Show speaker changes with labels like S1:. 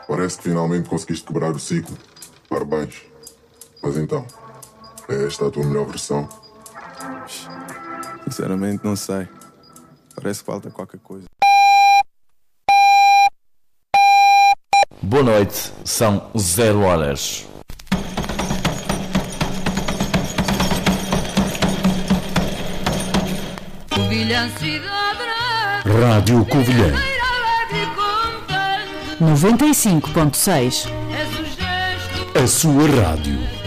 S1: Parece que finalmente conseguiste quebrar o ciclo. Parabéns. Mas então, é esta a tua melhor versão?
S2: Sinceramente não sei. Parece que falta qualquer coisa.
S3: Boa noite, são 0 horas. Rádio Covilhã
S4: 95.6.
S3: a sua rádio.